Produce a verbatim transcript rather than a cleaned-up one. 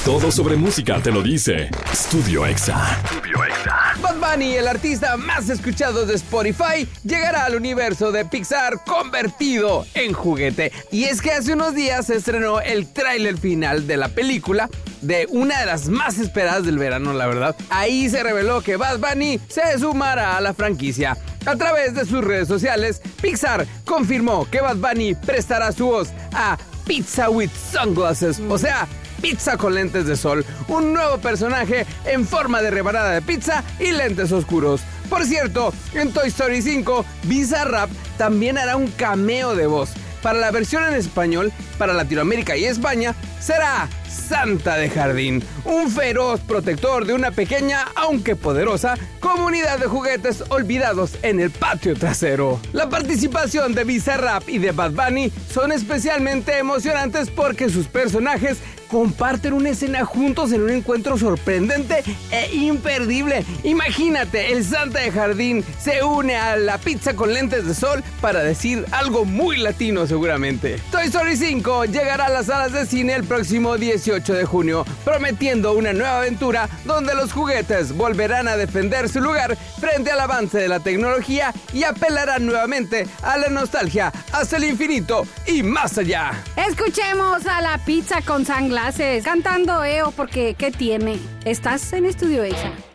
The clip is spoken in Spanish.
Todo sobre música te lo dice Studio Exa. Studio Exa. Bad Bunny, el artista más escuchado de Spotify, llegará al universo de Pixar convertido en juguete. Y es que hace unos días se estrenó el tráiler final de la película, de una de las más esperadas del verano, la verdad. Ahí se reveló que Bad Bunny se sumará a la franquicia. A través de sus redes sociales, Pixar confirmó que Bad Bunny prestará su voz a Pizza with Sunglasses, o sea, pizza con lentes de sol, un nuevo personaje en forma de rebanada de pizza y lentes oscuros. Por cierto, en Toy Story cinco, Bizarrap también hará un cameo de voz. Para la versión en español, para Latinoamérica y España, será Santa de Jardín, un feroz protector de una pequeña, aunque poderosa, comunidad de juguetes olvidados en el patio trasero. La participación de Bizarrap y de Bad Bunny son especialmente emocionantes porque sus personajes comparten una escena juntos en un encuentro sorprendente e imperdible. Imagínate, el Santa de Jardín se une a la pizza con lentes de sol para decir algo muy latino seguramente. Toy Story cinco llegará a las salas de cine el próximo dieciocho de junio, prometiendo una nueva aventura donde los juguetes volverán a defender su lugar frente al avance de la tecnología y apelarán nuevamente a la nostalgia hasta el infinito y más allá. Escuchemos a la pizza con sunglasses cantando E O porque ¿qué tiene? Estás en Studio Exa.